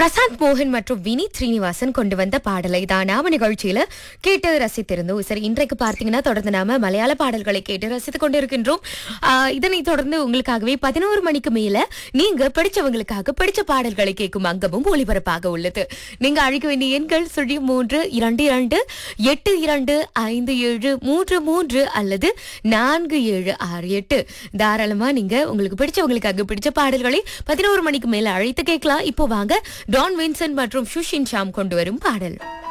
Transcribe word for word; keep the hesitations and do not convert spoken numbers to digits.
பிரசாந்த் மோகன் மற்றும் வினீத் ஸ்ரீனிவாசன் கொண்டு வந்த பாடலை தான் நாம நிகழ்ச்சியில கேட்டு ரசித்திருந்தோம். சரி, இன்றைக்கு பார்த்தீங்கன்னா தொடர்ந்து நாம மலையாள பாடல்களை கேட்டு ரசித்துக் கொண்டிருக்கின்றோம். ஆஹ் இதனைத் தொடர்ந்து உங்களுக்காகவே பதினோரு மணிக்கு மேல நீங்க பிடிச்சவங்களுக்காக பிடிச்ச பாடல்களை கேட்கும் அங்கமும் ஒளிபரப்பாக உள்ளது. நீங்க அழைக்க வேண்டிய எண்கள் சுழி மூன்று இரண்டு இரண்டு எட்டு இரண்டு ஐந்து ஏழு மூன்று மூன்று அல்லது நான்கு ஏழு ஆறு எட்டு. தாராளமா நீங்க உங்களுக்கு பிடிச்சவங்களுக்காக பிடிச்ச பாடல்களை பதினோரு மணிக்கு மேல அழைத்து கேட்கலாம். இப்போ வாங்க டான் வின்சென்ட் மற்றும் சுஷின் ஷாம் கொண்டு வரும் பாடல்.